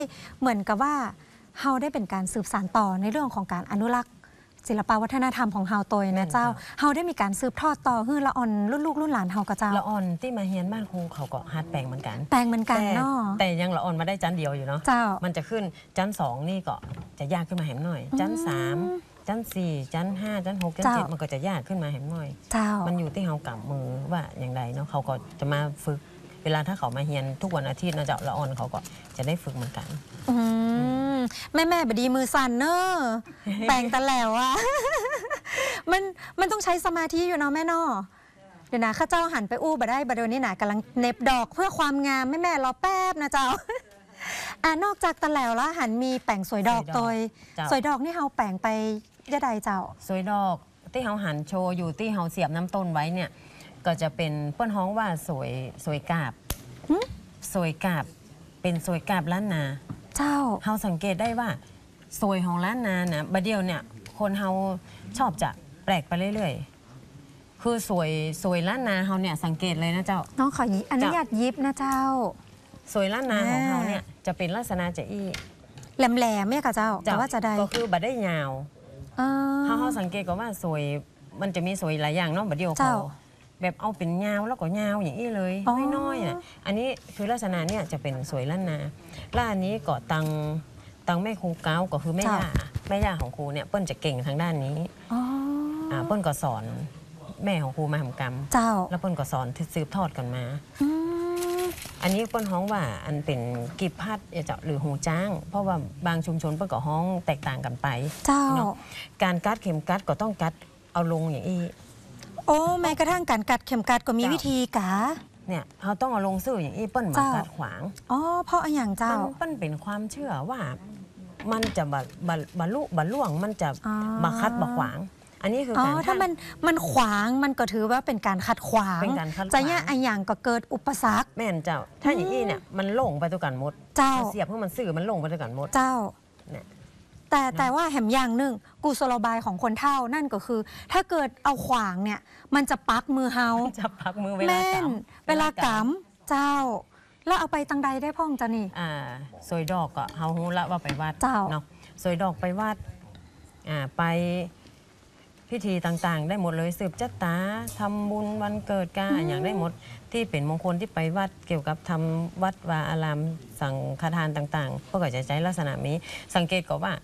เหมือนกับว่าเฮาได้เป็นการสืบสานต่อในเรื่องของการอนุรักษ์ศิลปวัฒนธรรมของเฮาตัวนะเจ้าเฮาได้มีการสืบทอดต่อฮื้อละอ่อนรุ่นลูกรุ่นหลานเฮาก็เจ้าละอ่อนที่มาเฮียนบ้านครูเขาก็ฮัดแปลงเหมือนกันแปลงเหมือนกันเนาะแต่ยังละอ่อนมาได้จันเดียวอยู่เนาะเจ้ามันจะขึ้นจัน2นี่ก็จะยากขึ้นมาแหมหน่อยจัน3จัน4จัน5จัน6จัน7มันก็จะยากขึ้นมาแหมหน่อยเจ้ามันอยู่ที่เฮากำมือว่าอย่างไรเนาะเขาก็จะมาฝึกเวลาถ้าเขามาเฮียนทุกวันอาทิตย์นะเจ้าละอ่อนเขาก็จะได้ฝึกเหมือนกันแม่บดีมือสั่นเนอะแปลงตะแล้วอะมันต้องใช้สมาธิอยู่เนาะแม่เนาะเดี๋ยวนะข้าเจ้าหันไปอู้บ่ได้บ่เดี๋ยวนี้นะกำลังเน็บดอกเพื่อความงามแม่รอแป๊บนะเจ้านอกจากตะแล้วแล้วหันมีแปลงสวยดอกตัวสวยดอกนี่เฮาแปลงไปยะใดเจ้าสวยดอกที่เฮาหันโชว์อยู่ที่เฮาเสียบน้ำต้นไว้เนี่ยก็จะเป็นเปิ้นฮ้องว่าสวยกาบสวยกาบเป็นสวยกาบล้านนาเจ้าเฮาสังเกตได้ว่าสวยของล้านนาเนี่ยบัดเดียวเนี่ยคนเฮาชอบจะแปลกไปเรื่อยๆคือสวยล้านนาเฮาเนี่ยสังเกตเลยนะเจ้าน้องขออนุญาตยิบนะเจ้าสวยล้านนาของเฮาเนี่ยจะเป็นลักษณะจะอี้แหลมๆเนี่ยค่ะเจ้าแต่ว่าจะได้ก็คือบัดได้ยาวเฮาสังเกตก็ว่าสวยมันจะมีสวยหลายอย่างเนาะบัดเดียวเขาแบบเอาเป็นยาวแล้วก็ยาวอย่างนี้เลยน้อยๆน่ะอันนี้คือลักษณะเนี่ยจะเป็นสวยล้านนาแล้วอันนี้ก็ตังแม่ครูเก้าก็คือแม่ย่าของครูเนี่ยเปิ้ลจะเก่งทางด้านนี้เปิ้ลก็สอนแม่ของครูมาทำกรรมแล้วเปิ้ลก็สอนสืบทอดกันมาอันนี้เปิ้ลฮ้องว่าอันเป็นกีบพัดหรือหูจ้างเพราะว่าบางชุมชนเปิ้ลก็ฮ้องแตกต่างกันไปเนาะการกัดเข็มกัดก็ต้องกัดเอาลงอย่างนี้โอ้แม้กระทั่งการกัดเข็มกัดก็มีวิธีกะเนี่ยเขาต้องเอาลงซื่ออย่างนี้เปิ้ลมากัดขวางเพราะอย่างเจ้าเปิ้ลเป็นความเชื่อว่ามันจะบรรลุล่วงมันจะบคัดบขวางอันนี้คือการถ้ามันขวางมันก็ถือว่าเป็นการขัดขวางจะเนี่ยอย่างก็เกิดอุปสรรคแม่นเจ้าถ้าอย่างนี้เนี่ยมันลงไปตัวกันหมดเจ้าเสียบเพื่อมันซื่อมันลงไปตัวกันหมดเจ้าเนี่ยแต่ว่าแหมอย่างหนึ่งกุศโลบายของคนเฒ่านั่นก็คือถ้าเกิดเอาขวางเนี่ยมันจะปักมือเฮาจะปักมือเวลากำเจ้าแล้วเอาไปตังใดได้พ่องจ้ะนี่สวยดอกก็เฮาฮู้ละว่าไปวัดเนาะสวยดอกไปวัดไปพิธีต่างๆได้หมดเลยสืบจัตตาทำบุญวันเกิดกาอย่างได้หมดที่เป็นมงคลที่ไปวัดเกี่ยวกับทำวัดวาอารามสังฆทานต่างๆก็จะใช้ลักษณะนี้สังเกตก็ว่า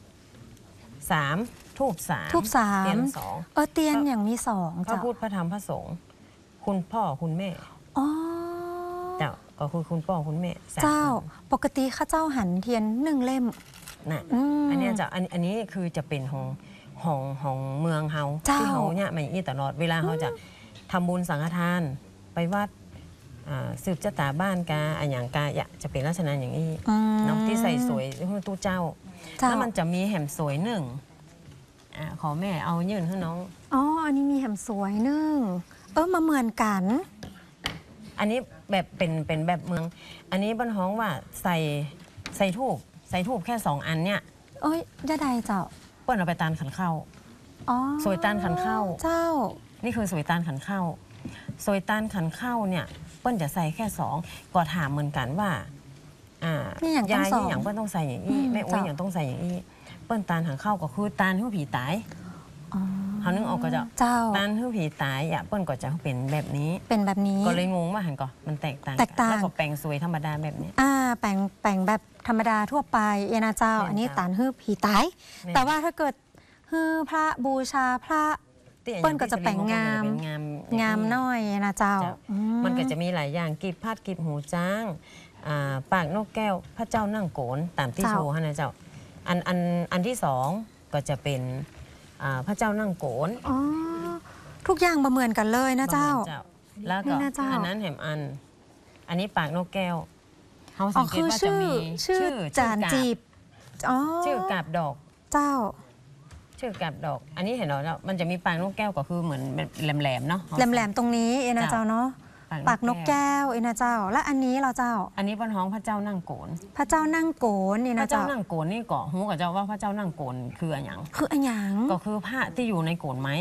3ทูบ3เตียน2 เตียนอย่างมี2 พระพุทธพระธรรมพระสงฆ์คุณพ่อคุณแม่เจ้าก็คือคุณพ่อคุณแม่เจ้าปกติข้าเจ้าหันเทียน1 เล่มนะอันนี้จะอันนี้คือจะเป็นของเมืองเฮาที่เฮาเนี่ยไม่อีตลอดเวลาเขาจะทำบุญสังฆทานไปวัดสืบจัตตาบ้านกาอย่างกาจะเป็นลักษณะอย่างนี้เนาะที่ใส่สวยตู้เจ้าแล้วมันจะมีแหมสวยหนึ่งขอแม่เอายื่นให้น้องอันนี้มีแหมสวยหนึ่งมาเหมือนกันอันนี้แบบเป็นแบบเมืองอันนี้บ้านฮ้องว่าใส่ทูบแค่2 อันเนี่ยจะได้เจ้าเปิ้ลเอาไปตานขันเข้าสวยตานขันเข้าเจ้านี่คือสวยตานขันเข้าสวยตานขันเข้าเนี่ยเปิ้ลจะใส่แค่2ก็ถามเหมือนกันว่ายายนี่อย่างเปิ้ลต้องใส่อย่างนี้แม่อุ้ยอย่างต้องใส่อย่างนี้เปิ้ลตานขันเข้าก็คือตานหื้อผีตายเขานึกออกก็จะตานหื้อผีตายเปิ้ลก็จะเป็นแบบนี้ก็เลยงงว่าหันก่อนมันแตกต่างแล้วก็แปลงสวยธรรมดาแบบนี้แปลงแบบธรรมดาทั่วไปนะเจ้าอันนี้ตานหื้อผีตายแต่ว่าถ้าเกิดฮื้อพระบูชาพระเปิ้ลก็จะแปลงงามน้อยนะเจ้ามันก็จะมีหลายอย่างกีบพัดกีบหูจ้างปากนกแก้วพระเจ้านั่งโกนตามที่โชว์นะเจ้าอันที่2ก็จะเป็นพระเจ้านั่งโกนทุกอย่างเหมือนกันเลยนะเจ้าแล้วก็อันนั้นแหมอันนี้ปากนกแก้วเขาสังเกตว่าจะมีชื่อจานจีบชื่อกาบดอกเจ้าชื่อกาบดอกอันนี้เห็นเหรอมันจะมีปากนกแก้วก็คือเหมือนแหลมๆเนาะแหลมๆตรงนี้นะเจ้าเนาะปากนกแก้วนะเจ้าและอันนี้เราเจ้าอันนี้เป็นห้องพระเจ้านั่งโกนพระเจ้านั่งโกนนี่นะเจ้าพระเจ้านั่งโกนนี่ก็หูกับเจ้าว่าพระเจ้านั่งโกนคืออะไรอย่างก็คือผ้าที่อยู่ในโกนไม้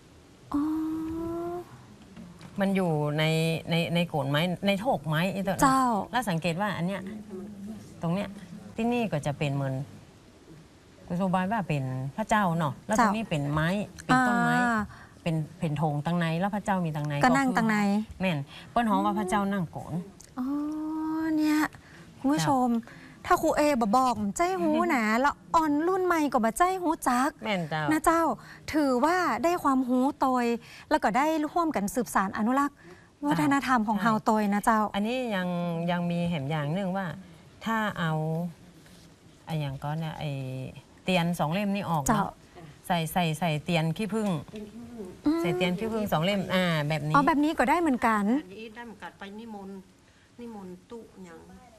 มันอยู่ในโกนไม้ในโถกไม้เจ้าแล้วสังเกตว่าอันเนี้ยตรงเนี้ยที่นี่ก็จะเป็นเหมือนกุศลบายว่าเป็นพระเจ้าเนาะแล้วตรงนี้เป็นไม้เป็นต้นไม้เป็นธงตังในแล้วพระเจ้ามีตังในก็นั่งตังในแม่นเปิ้นฮ้องว่าพระเจ้านั่งโกนอ๋อเนี่ยคุณผู้ชมถ้าครูเอบบอกใจหูนะแล้วอ่อนรุ่นใหม่ก็มาใจหูจักแม่นเจ้านะเจ้าถือว่าได้ความหูโตยแล้วก็ได้ร่วมกันสืบสานอนุรักษ์วัฒนธรรมของเฮาโตยนะเจ้าอันนี้ยังมีแหมอย่างหนึ่งว่าถ้าเอาไอ้อย่างก็เนี่ยไอ้เตียน2 เล่มนี่ออกเนาะใส่เตียนขี้ผึ้งใส่เตียนขี้ผึ้ง2 เล่มแบบนี้แบบนี้ก็ได้เหมือนกันได้เหมือนกันไปนิมนต์ตุอย่าง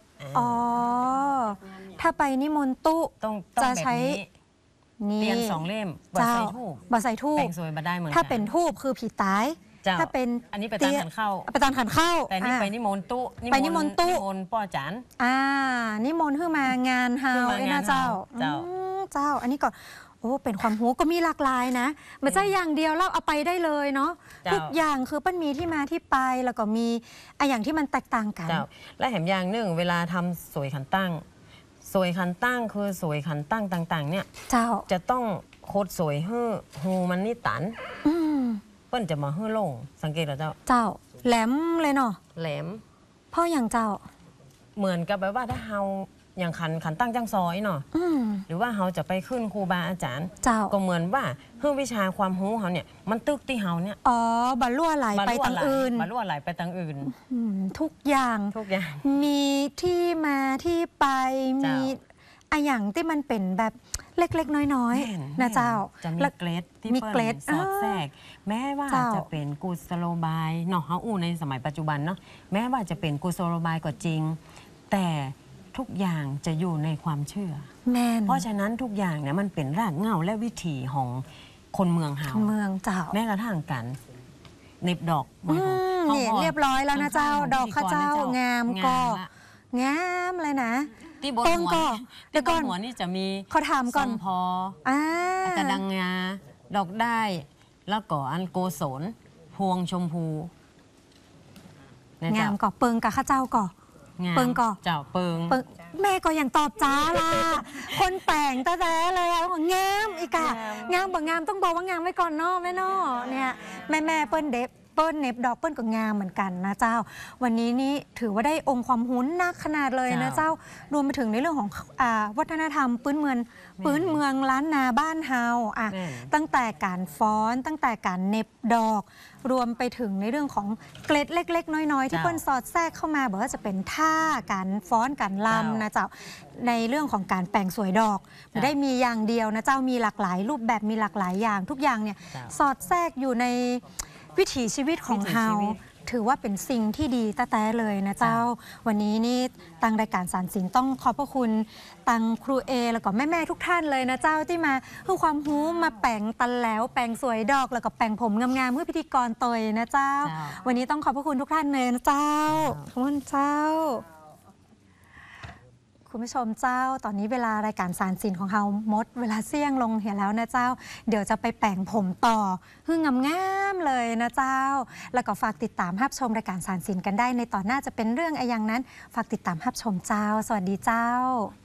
ถ้าไปนิมนต์ตุจะใช้เตียน2 เล่มบะใส่ทูบแบ่งสวยมาได้เหมือนกันถ้าเป็นทูบคือผีตายถ้าเป็นอันนี้ไปตามขันเข้าแต่นี่ไปนิมนต์ตุไปนิมนต์ป้อจันนิมนต์ขึ้นมางานเฮาไอ้นะเจ้าอันนี้ก็เป็นความหูก็มีหลากหลายนะไม่ใช่อย่างเดียวแล้วเอาไปได้เลยเนาะทุกอย่างคือปั้นมีที่มาที่ไปแล้วก็มีอย่างที่มันแตกต่างกันและแถมอย่างหนึ่งเวลาทำสวยขันตั้งคือสวยขันตั้งต่างๆเนี่ยจะต้องโคตรสวยหูมันนี่ตันเปิ้นจะมาฮื้อลงสังเกตเหรอเจ้าแหลมเลยเนาะแหลมเพราะอย่างเจ้าเหมือนกับแบบว่าถ้าเฮาอย่างขันตั้งจังซอยเนาะหรือว่าเฮาจะไปขึ้นครูบาอาจารย์ก็เหมือนว่าเพื่อวิชาความรู้เฮาเนี่ยมันตึกที่เฮาเนี่ยบรรลุไหลไปทางอื่นทุกอย่างมีที่มาที่ไปมีอย่างที่มันเป็นแบบเล็กๆน้อยๆนะเจ้าจะมีเกรดที่เปิ้ลสอดแทรกแม้ว่าจะเป็นกุศโลบายเนาะเฮาในสมัยปัจจุบันเนาะแม้ว่าจะเป็นกุศโลบายก็จริงแต่ทุกอย่างจะอยู่ในความเชื่อเพราะฉะนั้นทุกอย่างเนี่ยมันเป็นรากเหง้าและวิถีของคนเมืองเฮาเจ้าแม้กระทั่งกันเน็บดอกนี่เรียบร้อยแล้วนะเจ้าดอกข้าเจ้างามก็งามเลยนะที่บนหัวที่บนหัวนี่จะมีเขาถามก่อนพอกระดังงาดอกได้แล้วก็อันโกศลพวงชมพูงามก็เปิงกับข้าเจ้าก็เปิงก็เจ้าเปิงแม่ก็ยังตอบจ้าล่ะคนแต่งแต่เลยงามอีกอะงามบ่งามต้องบอกว่างามไว้ก่อนเนาะแม่เนาะเนี่ยแม่เปิ้ลเน็บดอกเปิ้ลก็งามเหมือนกันนะเจ้าวันนี้นี่ถือว่าได้องค์ความหุ้นนักขนาดเลยนะเจ้ารวมไปถึงในเรื่องของวัฒนธรรมพื้นเมืองล้านนาบ้านเฮาตั้งแต่การฟ้อนตั้งแต่การเน็บดอกรวมไปถึงในเรื่องของเกล็ดเล็กๆน้อยๆที่เปิ้ลสอดแทรกเข้ามาบอกว่าจะเป็นท่าการฟ้อนการลำนะเจ้าในเรื่องของการแปลงสวยดอกไม่ได้มีอย่างเดียวนะเจ้ามีหลากหลายรูปแบบมีหลากหลายอย่างทุกอย่างเนี่ยสอดแทรกอยู่ในวิถีชีวิตของเฮาถือว่าเป็นสิ่งที่ดีแต่เลยนะเจ้าวันนี้นี่ตังรายการสารสินต้องขอบพระคุณตังครูเอแล้วก็แม่ทุกท่านเลยนะเจ้าที่มาเพื่อความรู้มาแปลงตันแล้วแปลงสวยดอกแล้วก็แปลงผมงามๆเพื่อพิธีกรตยนะเจ้าวันนี้ต้องขอบพระคุณทุกท่านเลยนะเจ้าขอบคุณเจ้าคุณผู้ชมเจ้าตอนนี้เวลารายการสารสินของเฮาหมดเวลาเสี่ยงลงเห็นแล้วนะเจ้าเดี๋ยวจะไปแปลงผมต่องามๆเลยนะเจ้าแล้วก็ฝากติดตามรับชมรายการสารสินกันได้ในตอนหน้าจะเป็นเรื่องอะไรอย่างนั้นฝากติดตามรับชมเจ้าสวัสดีเจ้า